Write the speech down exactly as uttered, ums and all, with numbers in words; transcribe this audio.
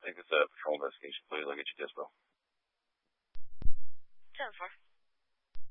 Make this a patrol investigation, please. I'll get you dispo. ten four.